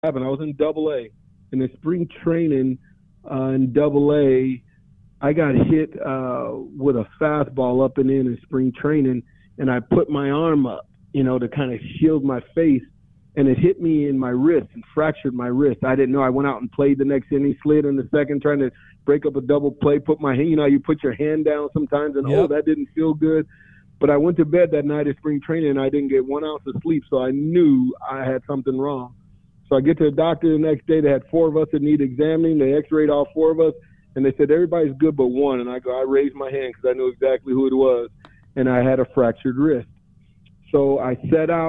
happened. I was in Double A, in the spring training in Double A. I got hit with a fastball up and in spring training, and I put my arm up, to kind of shield my face, and it hit me in my wrist and fractured my wrist. I didn't know. I went out and played the next inning, slid in the second, trying to break up a double play, put my hand, you put your hand down sometimes, and Yep. that didn't feel good. But I went to bed that night at spring training, and I didn't get 1 ounce of sleep, so I knew I had something wrong. So I get to the doctor the next day. They had 4 of us that need examining. They x-rayed all 4 of us, and they said, everybody's good but one. And I raised my hand because I knew exactly who it was, and I had a fractured wrist. So I set out.